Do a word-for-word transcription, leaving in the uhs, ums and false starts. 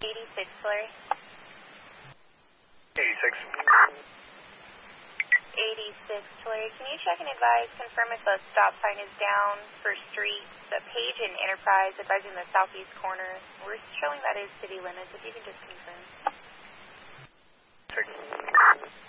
eighty-six, Larry. eighty-six. eighty-six, Larry. Can you check and advise, confirm if the stop sign is down for streets, the Page and Enterprise advising the southeast corner? We're showing that is city limits, if you can just confirm. Six.